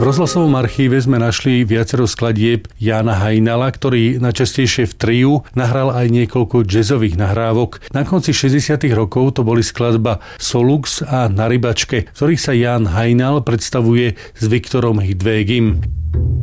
rozhlasovom archíve sme našli viacero skladieb Jána Hajnala, ktorý najčastejšie v triu nahral aj niekoľko jazzových nahrávok. Na konci 60. rokov to boli skladba Solux a Na rybačke, v ktorých sa Ján Hajnal predstavuje s Viktorom Hidvégim.